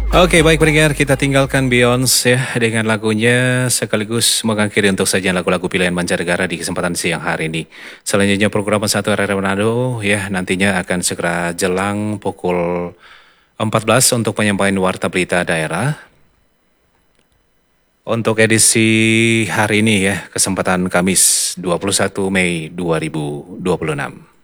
Oke, baik pendengar, kita tinggalkan Beyonce ya dengan lagunya sekaligus mengakhiri untuk sajian lagu-lagu pilihan mancanegara di kesempatan siang hari ini. Selanjutnya program Satu RRI Manado ya nantinya akan segera jelang pukul 14 untuk penyampaian warta berita daerah. Untuk edisi hari ini ya, kesempatan Kamis 21 Mei 2026.